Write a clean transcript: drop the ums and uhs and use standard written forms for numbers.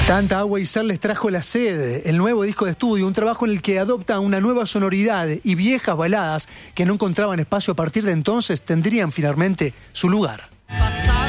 Tanta agua y sal les trajo la sed, el nuevo disco de estudio, un trabajo en el que adopta una nueva sonoridad y viejas baladas que no encontraban espacio a partir de entonces tendrían finalmente su lugar.